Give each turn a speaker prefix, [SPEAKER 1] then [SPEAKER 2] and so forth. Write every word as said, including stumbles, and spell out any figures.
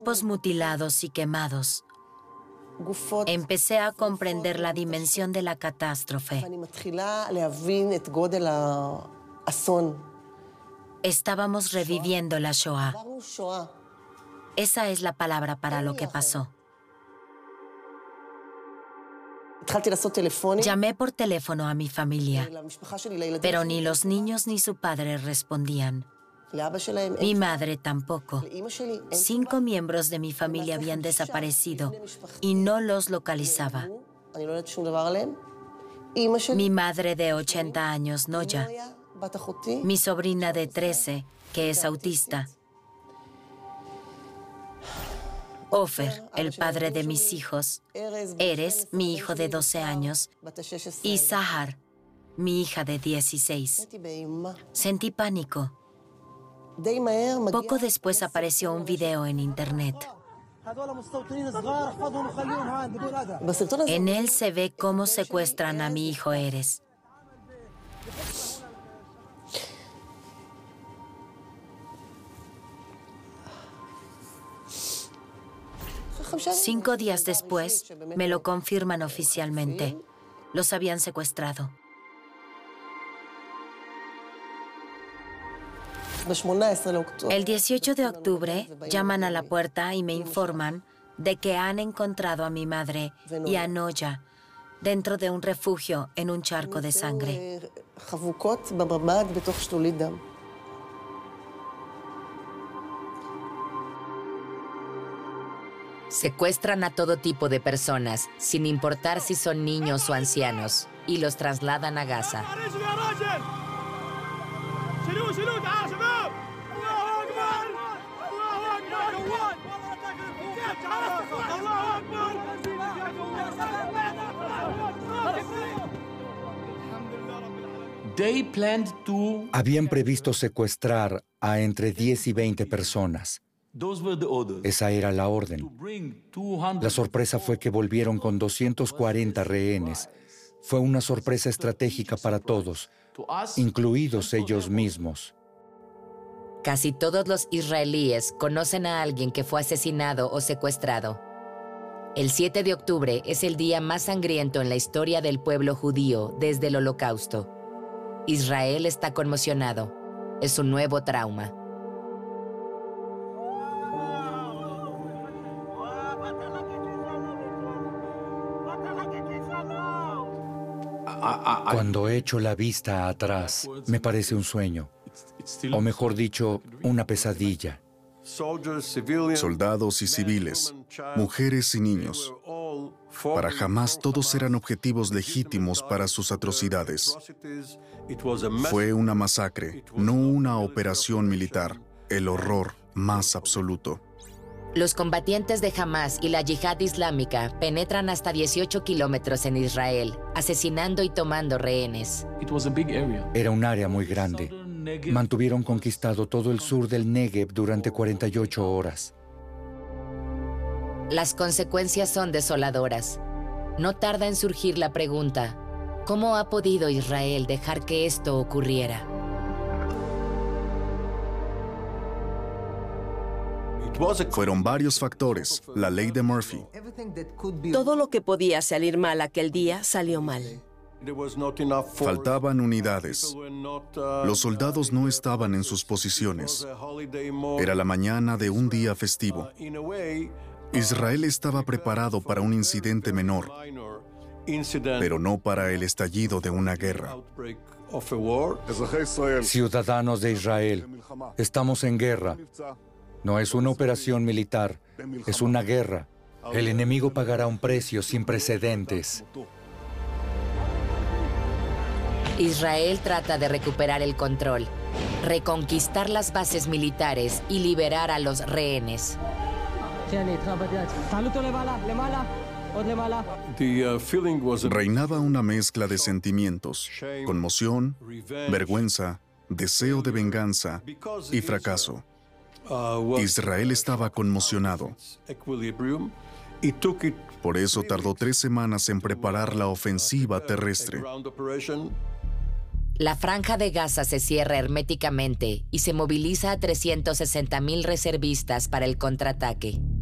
[SPEAKER 1] cuerpos mutilados y quemados, empecé a comprender la dimensión de la catástrofe. Estábamos reviviendo la Shoah. Esa es la palabra para lo que pasó. Llamé por teléfono a mi familia, pero ni los niños ni su padre respondían. Mi madre tampoco. Cinco miembros de mi familia habían desaparecido y no los localizaba. Mi madre de ochenta años, Noya. Mi sobrina de trece, que es autista. Ofer, el padre de mis hijos. Erez, mi hijo de doce años. Y Sahar, mi hija de dieciséis. Sentí pánico. Poco después apareció un video en internet. En él se ve cómo secuestran a mi hijo Erez. Cinco días después, me lo confirman oficialmente. Los habían secuestrado. El dieciocho de octubre, llaman a la puerta y me informan de que han encontrado a mi madre y a Noya dentro de un refugio en un charco de sangre.
[SPEAKER 2] Secuestran a todo tipo de personas, sin importar si son niños o ancianos, y los trasladan a Gaza.
[SPEAKER 3] Habían previsto secuestrar a entre diez y veinte personas. Esa era la orden. La sorpresa fue que volvieron con doscientos cuarenta rehenes. Fue una sorpresa estratégica para todos, incluidos ellos mismos.
[SPEAKER 2] Casi todos los israelíes conocen a alguien que fue asesinado o secuestrado. El siete de octubre es el día más sangriento en la historia del pueblo judío desde el Holocausto. Israel está conmocionado. Es un nuevo trauma.
[SPEAKER 3] Cuando echo la vista atrás, me parece un sueño, o mejor dicho, una pesadilla.
[SPEAKER 4] Soldados y civiles, mujeres y niños. Para Hamás todos eran objetivos legítimos para sus atrocidades. Fue una masacre, no una operación militar. El horror más absoluto.
[SPEAKER 2] Los combatientes de Hamás y la Yihad Islámica penetran hasta dieciocho kilómetros en Israel, asesinando y tomando rehenes.
[SPEAKER 3] Era un área muy grande. Mantuvieron conquistado todo el sur del Negev durante cuarenta y ocho horas.
[SPEAKER 2] Las consecuencias son desoladoras. No tarda en surgir la pregunta, ¿cómo ha podido Israel dejar que esto ocurriera?
[SPEAKER 4] Fueron varios factores, la ley de Murphy.
[SPEAKER 5] Todo lo que podía salir mal aquel día salió mal.
[SPEAKER 4] Faltaban unidades. Los soldados no estaban en sus posiciones. Era la mañana de un día festivo. Israel estaba preparado para un incidente menor, pero no para el estallido de una guerra.
[SPEAKER 3] Ciudadanos de Israel, estamos en guerra. No es una operación militar, es una guerra. El enemigo pagará un precio sin precedentes.
[SPEAKER 2] Israel trata de recuperar el control, reconquistar las bases militares y liberar a los rehenes.
[SPEAKER 4] Reinaba una mezcla de sentimientos: conmoción, vergüenza, deseo de venganza y fracaso. Israel estaba conmocionado. Por eso tardó tres semanas en preparar la ofensiva terrestre.
[SPEAKER 2] La franja de Gaza se cierra herméticamente y se moviliza a trescientos sesenta mil reservistas para el contraataque.